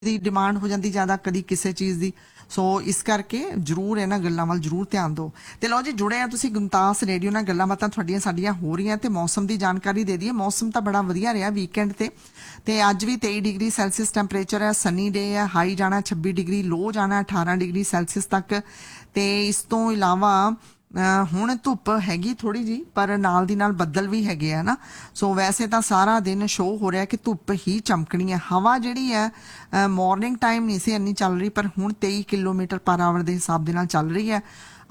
ਦੀ demand ਹੋ ਜਾਂਦੀ ਜ਼ਿਆਦਾ, ਕਦੀ ਕਿਸੇ ਚੀਜ਼ ਦੀ। ਸੋ ਇਸ ਕਰਕੇ ਜਰੂਰ ਇਹਨਾਂ ਗੱਲਾਂ ਵੱਲ ਜਰੂਰ ਧਿਆਨ ਦਿਓ। ਤੇ ਲਓ ਜੀ, ਜੁੜੇ ਆ ਤੁਸੀਂ ਗੁਮਤਾਸ ਰੇਡੀਓ ਨਾਲ। ਗੱਲਾਂ ਬਾਤਾਂ ਤੁਹਾਡੀਆਂ ਸਾਡੀਆਂ ਹੋ ਰਹੀਆਂ ਤੇ ਮੌਸਮ ਦੀ ਜਾਣਕਾਰੀ ਦੇ ਦਈਏ। ਮੌਸਮ ਤਾਂ ਬੜਾ ਵਧੀਆ ਰਿਹਾ ਵੀਕਐਂਡ ਤੇ ਅੱਜ ਵੀ 23 ਡਿਗਰੀ ਸੈਲਸੀਅਸ ਟੈਂਪਰੇਚਰ ਹੈ। ਸਨੀ ਡੇ ਹੈ। ਹਾਈ ਜਾਣਾ 26 ਡਿਗਰੀ, ਲੋ ਜਾਣਾ 18 ਡਿਗਰੀ ਸੈਲਸੀਅਸ ਤੱਕ। ਤੇ ਇਸ ਤੋਂ ਇਲਾਵਾ ਹੁਣ ਧੁੱਪ ਹੈਗੀ ਥੋੜੀ ਜੀ, ਪਰ ਨਾਲ ਦੀ ਨਾਲ ਬੱਦਲ ਵੀ ਹੈਗੇ ਆ ਨਾ। ਸੋ ਵੈਸੇ ਤਾਂ ਸਾਰਾ ਦਿਨ ਸ਼ੋਅ ਹੋ ਰਿਹਾ ਕਿ ਧੁੱਪ ਹੀ ਚਮਕਣੀ ਹੈ। ਹਵਾ ਜਿਹੜੀ ਹੈ ਮਾਰਨਿੰਗ ਟਾਈਮ ਨਹੀਂ ਸੀ ਇੰਨੀ ਚੱਲ ਰਹੀ, ਪਰ ਹੁਣ 23 ਕਿਲੋਮੀਟਰ ਪਰ ਆਵਰ ਦੇ ਹਿਸਾਬ ਦੇ ਨਾਲ ਚੱਲ ਰਹੀ ਹੈ।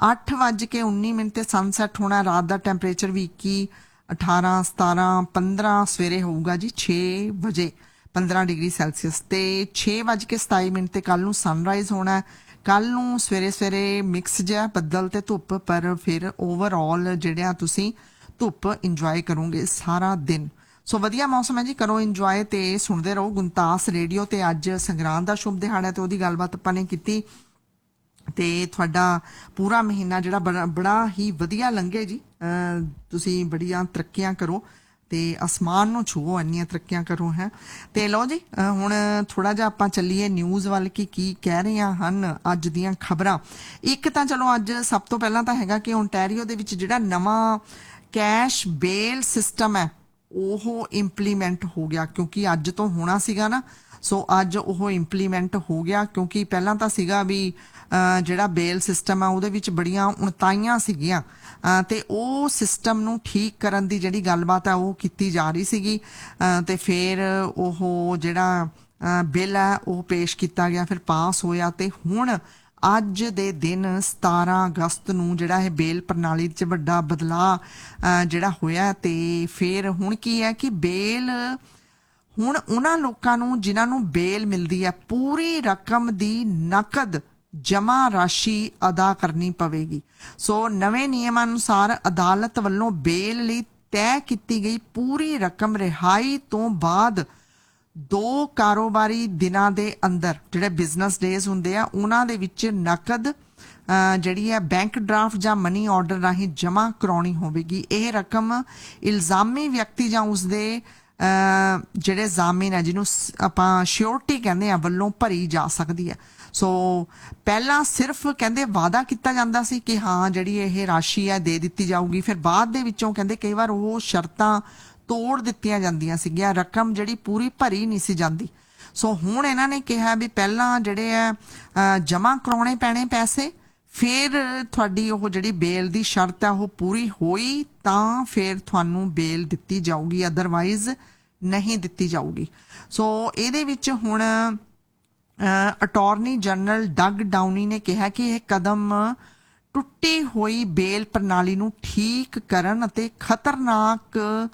8:19 ਤੇ ਸਨਸੈਟ ਹੋਣਾ। ਰਾਤ ਦਾ ਟੈਂਪਰੇਚਰ ਵੀ 21, 18, 17, 15 ਸਵੇਰੇ ਹੋਊਗਾ ਜੀ 6 ਵਜੇ 15 ਡਿਗਰੀ ਸੈਲਸੀਅਸ। ਤੇ 6:27 ਤੇ ਕੱਲ ਨੂੰ ਸਨਰਾਈਜ਼ ਹੋਣਾ। ਕੱਲ ਨੂੰ ਸਵੇਰੇ ਸਵੇਰੇ ਮਿਕਸ ਜਿਹਾ ਬੱਦਲ ਤੇ ਧੁੱਪ, ਪਰ ਫਿਰ ਓਵਰਆਲ ਜਿਹੜਾ ਤੁਸੀਂ ਧੁੱਪ ਇੰਜੋਏ ਕਰੋਗੇ ਸਾਰਾ ਦਿਨ। ਸੋ ਵਧੀਆ ਮੌਸਮ ਹੈ ਜੀ, ਕਰੋ ਇੰਜੋਏ ਤੇ ਸੁਣਦੇ ਰਹੋ ਗੁਮਤਾਸ ਰੇਡੀਓ। ਤੇ ਅੱਜ ਸੰਗਰਾਂਦ ਦਾ ਸ਼ੁਭ ਦਿਹਾੜਾ ਤੇ ਉਹਦੀ ਗੱਲਬਾਤ ਆਪਾਂ ਨੇ ਕੀਤੀ। ਤੇ ਤੁਹਾਡਾ ਪੂਰਾ ਮਹੀਨਾ ਜਿਹੜਾ ਬੜਾ ਹੀ ਵਧੀਆ ਲੰਘੇ ਜੀ। ਤੁਸੀਂ ਬੜੀਆਂ ਤਰੱਕੀਆਂ ਕਰੋ ਤੇ ਅਸਮਾਨ ਨੂੰ ਛੂਹੋ, ਇੰਨੀਆਂ ਤਰੱਕੀਆਂ ਕਰੋ ਹੈ। ਤੇ ਲਓ ਜੀ, ਹੁਣ ਥੋੜਾ ਜਿਹਾ ਆਪਾਂ ਚੱਲੀਏ ਨਿਊਜ਼ ਵੱਲ ਕਿ ਕੀ ਕਹਿ ਰਹੀਆਂ ਹਨ ਅੱਜ ਦੀਆਂ ਖਬਰਾਂ। ਇੱਕ ਤਾਂ ਚਲੋ ਅੱਜ ਸਭ ਤੋਂ ਪਹਿਲਾਂ ਤਾਂ ਹੈਗਾ ਕਿ ਓਨਟਾਰੀਓ ਦੇ ਵਿੱਚ ਜਿਹੜਾ ਨਵਾਂ ਕੈਸ਼ ਬੇਲ ਸਿਸਟਮ ਹੈ ਉਹ ਇੰਪਲੀਮੈਂਟ ਹੋ ਗਿਆ, ਕਿਉਂਕਿ ਅੱਜ ਤੋਂ ਹੋਣਾ ਸੀਗਾ ਨਾ। ਸੋ ਅੱਜ ਉਹ ਇੰਪਲੀਮੈਂਟ ਹੋ ਗਿਆ, ਕਿਉਂਕਿ ਪਹਿਲਾਂ ਤਾਂ ਸੀਗਾ ਵੀ ਜਿਹੜਾ ਬੇਲ ਸਿਸਟਮ ਆ ਉਹਦੇ ਵਿੱਚ ਬੜੀਆਂ ਉਣਤਾਈਆਂ ਸੀਗੀਆਂ ਤੇ ਉਹ ਸਿਸਟਮ ਨੂੰ ਠੀਕ ਕਰਨ ਦੀ ਜਿਹੜੀ ਗੱਲਬਾਤ ਆ ਉਹ ਕੀਤੀ ਜਾ ਰਹੀ ਸੀਗੀ। ਤੇ ਫਿਰ ਉਹ ਜਿਹੜਾ ਬਿੱਲ ਹੈ ਉਹ ਪੇਸ਼ ਕੀਤਾ ਗਿਆ, ਫਿਰ ਪਾਸ ਹੋਇਆ। ਤੇ ਹੁਣ ਅੱਜ ਦੇ ਦਿਨ 17 ਅਗਸਤ ਨੂੰ ਜਿਹੜਾ ਇਹ ਬੇਲ ਪ੍ਰਣਾਲੀ 'ਚ ਵੱਡਾ ਬਦਲਾਅ ਜਿਹੜਾ ਹੋਇਆ। ਤੇ ਫਿਰ ਹੁਣ ਕੀ ਹੈ ਕਿ ਬੇਲ ਹੁਣ ਉਹਨਾਂ ਲੋਕਾਂ ਨੂੰ ਜਿਨ੍ਹਾਂ ਨੂੰ ਬੇਲ ਮਿਲਦੀ ਹੈ ਪੂਰੀ ਰਕਮ ਦੀ ਨਕਦ ਜਮ੍ਹਾਂ ਰਾਸ਼ੀ ਅਦਾ ਕਰਨੀ ਪਵੇਗੀ। ਸੋ ਨਵੇਂ ਨਿਯਮਾਂ ਅਨੁਸਾਰ ਅਦਾਲਤ ਵੱਲੋਂ ਬੇਲ ਲਈ ਤੈਅ ਕੀਤੀ ਗਈ ਪੂਰੀ ਰਕਮ ਰਿਹਾਈ ਤੋਂ ਬਾਅਦ 2 ਕਾਰੋਬਾਰੀ ਦਿਨਾਂ ਦੇ ਅੰਦਰ, ਜਿਹੜੇ ਬਿਜ਼ਨਸ ਡੇਜ਼ ਹੁੰਦੇ ਆ ਉਹਨਾਂ ਦੇ ਵਿੱਚ ਨਕਦ ਜਿਹੜੀ ਹੈ ਬੈਂਕ ਡਰਾਫਟ ਜਾਂ ਮਨੀ ਆਰਡਰ ਰਾਹੀਂ ਜਮ੍ਹਾਂ ਕਰਾਉਣੀ ਹੋਵੇਗੀ। ਇਹ ਰਕਮ ਇਲਜ਼ਾਮੀ ਵਿਅਕਤੀ ਜਾਂ ਉਸਦੇ ਜਿਹੜੇ ਜ਼ਾਮੀਨ ਹੈ, ਜਿਹਨੂੰ ਆਪਾਂ ਸ਼ਿਓਰਟੀ ਕਹਿੰਦੇ ਆ, ਵੱਲੋਂ ਭਰੀ ਜਾ ਸਕਦੀ ਹੈ। ਸੋ ਪਹਿਲਾਂ ਸਿਰਫ ਕਹਿੰਦੇ ਵਾਅਦਾ ਕੀਤਾ ਜਾਂਦਾ ਸੀ ਕਿ ਹਾਂ ਜਿਹੜੀ ਇਹ ਰਾਸ਼ੀ ਹੈ ਦੇ ਦਿੱਤੀ ਜਾਊਗੀ, ਫਿਰ ਬਾਅਦ ਦੇ ਵਿੱਚੋਂ ਕਹਿੰਦੇ ਕਈ ਵਾਰ ਉਹ ਸ਼ਰਤਾਂ ਤੋੜ ਦਿੱਤੀਆਂ ਜਾਂਦੀਆਂ ਸੀਗੀਆਂ, ਰਕਮ ਜਿਹੜੀ ਪੂਰੀ ਭਰੀ ਨਹੀਂ ਸੀ ਜਾਂਦੀ। ਸੋ ਹੁਣ ਇਹਨਾਂ ਨੇ ਕਿਹਾ ਵੀ ਪਹਿਲਾਂ ਜਿਹੜੇ ਆ ਜਮ੍ਹਾਂ ਕਰਾਉਣੇ ਪੈਣੇ ਪੈਸੇ, ਫਿਰ ਤੁਹਾਡੀ ਉਹ ਜਿਹੜੀ ਬੇਲ ਦੀ ਸ਼ਰਤ ਹੈ ਉਹ ਪੂਰੀ ਹੋਈ ਤਾਂ ਫਿਰ ਤੁਹਾਨੂੰ ਬੇਲ ਦਿੱਤੀ ਜਾਊਗੀ, ਅਦਰਵਾਈਜ਼ ਨਹੀਂ ਦਿੱਤੀ ਜਾਊਗੀ। ਸੋ ਇਹਦੇ ਵਿੱਚ ਹੁਣ ਅਟਾਰਨੀ ਜਨਰਲ ਡਗ ਡਾਊਨੀ ਨੇ ਕਿਹਾ ਕਿ ਇਹ ਕਦਮ ਟੁੱਟੀ ਹੋਈ ਬੇਲ ਪ੍ਰਣਾਲੀ ਨੂੰ ਠੀਕ ਕਰਨ ਅਤੇ ਖਤਰਨਾਕ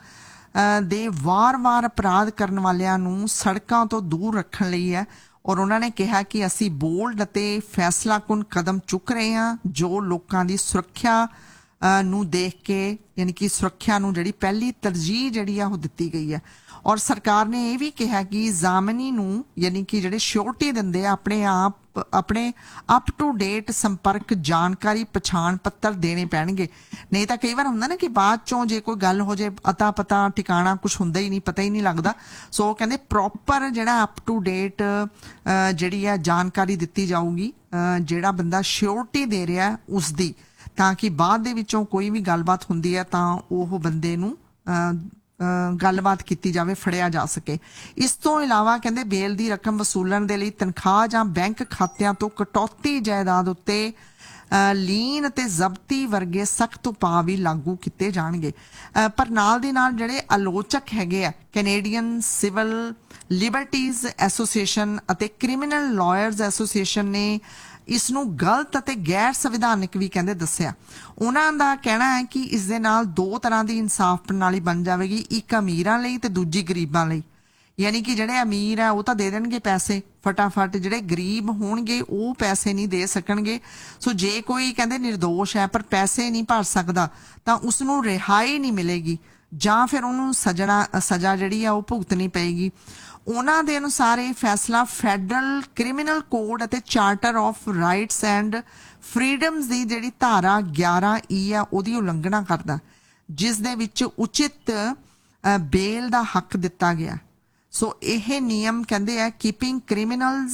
ਦੇ ਵਾਰ-ਵਾਰ ਅਪਰਾਧ ਕਰਨ ਵਾਲਿਆਂ ਨੂੰ ਸੜਕਾਂ ਤੋਂ ਦੂਰ ਰੱਖਣ ਲਈ ਹੈ। ਔਰ ਉਹਨਾਂ ਨੇ ਕਿਹਾ ਕਿ ਅਸੀਂ ਬੋਲਡ ਅਤੇ ਫੈਸਲਾਕੁਨ ਕਦਮ ਚੁੱਕ ਰਹੇ ਹਾਂ ਜੋ ਲੋਕਾਂ ਦੀ ਸੁਰੱਖਿਆ ਨੂੰ ਦੇਖ ਕੇ, ਯਾਨੀ ਕਿ ਸੁਰੱਖਿਆ ਨੂੰ ਜਿਹੜੀ ਪਹਿਲੀ ਤਰਜੀਹ ਜਿਹੜੀ ਆ ਉਹ ਦਿੱਤੀ ਗਈ ਹੈ। ਔਰ ਸਰਕਾਰ ਨੇ ਇਹ ਵੀ ਕਿਹਾ ਕਿ ਜ਼ਾਮਨੀ ਨੂੰ, ਯਾਨੀ ਕਿ ਜਿਹੜੇ ਸ਼ਿਓਰਟੀ ਦਿੰਦੇ ਆ, ਆਪਣੇ ਅਪ ਟੂ ਡੇਟ ਸੰਪਰਕ ਜਾਣਕਾਰੀ ਪਛਾਣ ਪੱਤਰ ਦੇਣੇ ਪੈਣਗੇ। ਨਹੀਂ ਤਾਂ ਕਈ ਵਾਰ ਹੁੰਦਾ ਨਾ ਕਿ ਬਾਅਦ ਚੋਂ ਜੇ ਕੋਈ ਗੱਲ ਹੋ ਜੇ, ਅਤਾ ਪਤਾ ਠਿਕਾਣਾ ਕੁਛ ਹੁੰਦਾ ਹੀ ਨਹੀਂ, ਪਤਾ ਹੀ ਨਹੀਂ ਲੱਗਦਾ। ਸੋ ਕਹਿੰਦੇ ਪ੍ਰੋਪਰ ਜਿਹੜਾ ਅਪ ਟੂ ਡੇਟ ਜਿਹੜੀ ਹੈ ਜਾਣਕਾਰੀ ਦਿੱਤੀ ਜਾਊਗੀ ਜਿਹੜਾ ਬੰਦਾ ਸ਼ਿਓਰਟੀ ਦੇ ਰਿਹਾ ਉਸਦੀ, ਤਾਂ ਕਿ ਬਾਅਦ ਦੇ ਵਿੱਚੋਂ ਕੋਈ ਵੀ ਗੱਲਬਾਤ ਹੁੰਦੀ ਹੈ ਤਾਂ ਉਹ ਬੰਦੇ ਨੂੰ ਗੱਲਬਾਤ ਕੀਤੀ ਜਾਵੇ, ਫੜਿਆ ਜਾ ਸਕੇ। ਇਸ ਤੋਂ ਇਲਾਵਾ ਕਹਿੰਦੇ ਬੇਲ ਦੀ ਰਕਮ ਵਸੂਲਣ ਦੇ ਲਈ ਤਨਖਾਹ ਜਾਂ ਬੈਂਕ ਖਾਤਿਆਂ ਤੋਂ ਕਟੌਤੀ, ਜਾਇਦਾਦ ਉੱਤੇ ਲੀਨ ਅਤੇ ਜ਼ਬਤੀ ਵਰਗੇ ਸਖਤ ਉਪਾਅ ਵੀ ਲਾਗੂ ਕੀਤੇ ਜਾਣਗੇ। ਪਰ ਨਾਲ ਦੀ ਨਾਲ ਜਿਹੜੇ ਆਲੋਚਕ ਹੈਗੇ ਆ, ਕੈਨੇਡੀਅਨ ਸਿਵਲ ਲਿਬਰਟੀਜ਼ ਐਸੋਸੀਏਸ਼ਨ ਅਤੇ ਕ੍ਰਿਮੀਨਲ ਲਾਇਰਜ਼ ਐਸੋਸੀਏਸ਼ਨ ਨੇ ਇਸ ਨੂੰ ਗਲਤ ਅਤੇ ਗੈਰ ਸੰਵਿਧਾਨਿਕ ਵੀ ਕਹਿੰਦੇ ਦੱਸਿਆ। ਉਹਨਾਂ ਦਾ ਕਹਿਣਾ ਹੈ ਕਿ ਇਸ ਦੇ ਨਾਲ 2 ਤਰ੍ਹਾਂ ਦੀ ਇਨਸਾਫ ਪ੍ਰਣਾਲੀ ਬਣ ਜਾਵੇਗੀ, ਇੱਕ ਅਮੀਰਾਂ ਲਈ ਤੇ ਦੂਜੀ ਗਰੀਬਾਂ ਲਈ। ਯਾਨੀ ਕਿ ਜਿਹੜੇ ਅਮੀਰ ਆ ਉਹ ਤਾਂ ਦੇ ਦੇਣਗੇ ਪੈਸੇ ਫਟਾਫਟ, ਜਿਹੜੇ ਗਰੀਬ ਹੋਣਗੇ ਉਹ ਪੈਸੇ ਨਹੀਂ ਦੇ ਸਕਣਗੇ। ਸੋ ਜੇ ਕੋਈ ਕਹਿੰਦੇ ਨਿਰਦੋਸ਼ ਹੈ ਪਰ ਪੈਸੇ ਨਹੀਂ ਭਰ ਸਕਦਾ ਤਾਂ ਉਸਨੂੰ ਰਿਹਾਈ ਨਹੀਂ ਮਿਲੇਗੀ, ਜਾਂ ਫਿਰ ਉਹਨੂੰ ਸਜ਼ਾ ਜਿਹੜੀ ਆ ਉਹ ਭੁਗਤਣੀ ਪਏਗੀ। ਉਹਨਾਂ ਦੇ ਅਨੁਸਾਰ ਇਹ ਫੈਸਲਾ ਫੈਡਰਲ ਕ੍ਰਿਮੀਨਲ ਕੋਡ ਅਤੇ ਚਾਰਟਰ ਆਫ ਰਾਈਟਸ ਐਂਡ ਫਰੀਡਮਸ ਦੀ ਜਿਹੜੀ ਧਾਰਾ 11E ਆ ਉਹਦੀ ਉਲੰਘਣਾ ਕਰਦਾ, ਜਿਸ ਦੇ ਵਿੱਚ ਉਚਿਤ ਬੇਲ ਦਾ ਹੱਕ ਦਿੱਤਾ ਗਿਆ। ਸੋ ਇਹ ਨਿਯਮ ਕਹਿੰਦੇ ਆ ਕੀਪਿੰਗ ਕ੍ਰਿਮੀਨਲਸ